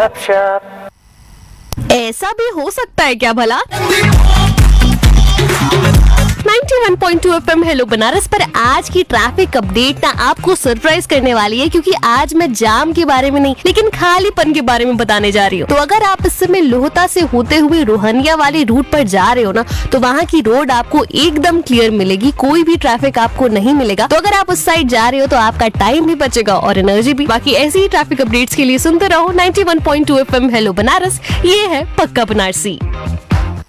गपशप। ऐसा भी हो सकता है क्या भला? 91.2 FM हेलो बनारस पर आज की ट्रैफिक अपडेट ना आपको सरप्राइज करने वाली है, क्योंकि आज मैं जाम के बारे में नहीं लेकिन खालीपन के बारे में बताने जा रही हूँ। तो अगर आप इस समय लोहता से होते हुए रोहनिया वाले रूट पर जा रहे हो ना, तो वहाँ की रोड आपको एकदम क्लियर मिलेगी, कोई भी ट्रैफिक आपको नहीं मिलेगा। तो अगर आप उस साइड जा रहे हो तो आपका टाइम भी बचेगा और एनर्जी भी। बाकी ऐसी ही ट्रैफिक अपडेट्स के लिए सुनते रहो 91.2 FM हेलो बनारस। ये है पक्का बनारसी।